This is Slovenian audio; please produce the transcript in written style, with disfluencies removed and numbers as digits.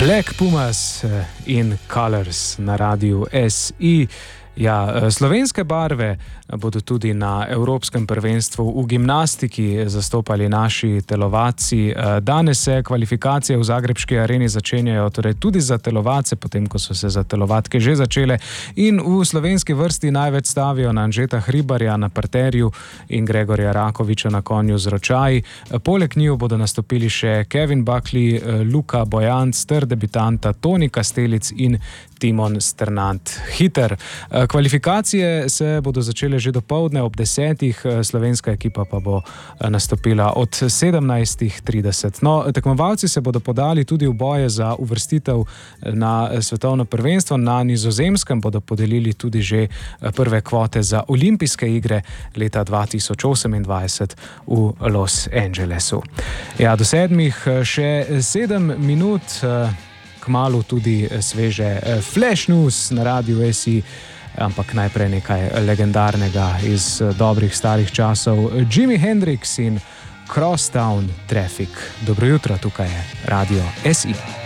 Black Pumas in Colors na Radiu SI. Ja, slovenske barve bodo tudi na Evropskem prvenstvu v gimnastiki zastopali naši telovadci. Danes se kvalifikacije v Zagrebški areni začenjajo torej tudi za telovadce, potem ko so se za telovadke že začele. In v slovenski vrsti največ stavijo na Anžeta Hribarja na parterju in Gregorja Rakoviča na konju z ročaji. Poleg njiju bodo nastopili še Kevin Buckley, Luka Bojanc ter debitanta Toni Kastelic in Timon Strnad-Hiter. Kvalifikacije se bodo začele že dopoldne ob 10. Slovenska ekipa pa bo nastopila od 17:30. No, tekmovalci se bodo podali tudi v boje za uvrstitev na svetovno prvenstvo. Na Nizozemskem bodo podelili tudi že prve kvote za olimpijske igre leta 2028 v Los Angelesu. Ja, do 7 še 7 minut. Kmalu tudi sveže Flash News na Radiu SI, ampak najprej nekaj legendarnega iz dobrih starih časov. Jimi Hendrix in Crosstown Traffic. Dobro jutro, tukaj je Radio SI.